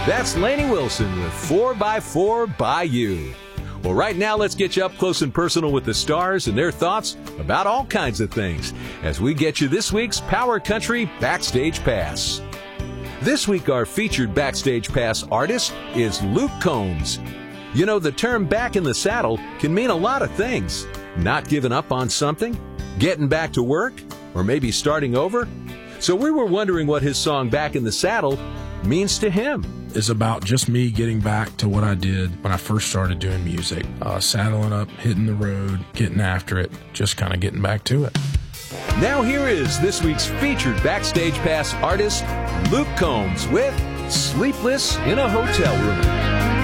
That's Lainey Wilson with 4x4 by You. Well, right now, let's get you up close and personal with the stars and their thoughts about all kinds of things as we get you this week's Power Country Backstage Pass. This week, our featured Backstage Pass artist is Luke Combs. You know, the term back in the saddle can mean a lot of things. Not giving up on something, getting back to work, or maybe starting over. So we were wondering what his song Back in the Saddle means to him. Is about just me getting back to what I did when I first started doing music. Saddling up, hitting the road, getting after it, just kind of getting back to it. Now here is this week's featured Backstage Pass artist, Luke Combs, with Sleepless in a Hotel Room.